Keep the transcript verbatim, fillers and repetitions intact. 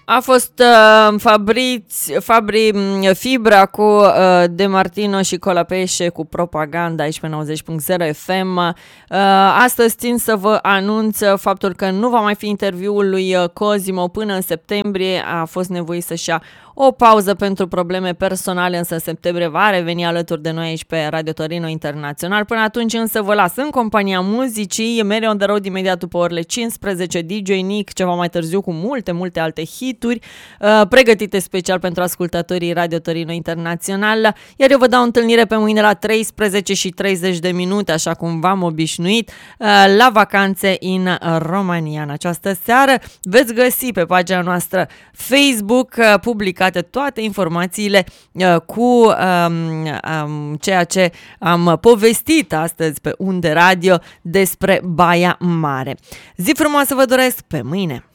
A fost uh, Fabrizi, Fabri Fibra cu uh, De Martino și Colapesce cu Propaganda aici pe nouăzeci punct zero F M. Uh, astăzi țin să vă anunț faptul că nu va mai fi interviul lui Cosimo până în septembrie. A fost nevoit să-și ia o pauză pentru probleme personale, însă în septembrie va reveni alături de noi aici pe Radio Torino Internațional. Până atunci însă vă las în compania muzicii. Mary on the Road imediat după orele cincisprezece, D J Nick ceva mai târziu cu multe, multe alte hituri uh, pregătite special pentru ascultătorii Radio Torino Internațional. Iar eu vă dau întâlnire pe mâine la treisprezece și treizeci de minute, așa cum v-am obișnuit, uh, la vacanțe în România. În această seară veți găsi pe pagina noastră Facebook uh, publicate toate informațiile uh, cu um, um, ceea ce am povestit astăzi pe Unde Radio despre Baia Mare. Zi frumoasă vă doresc, pe mâine!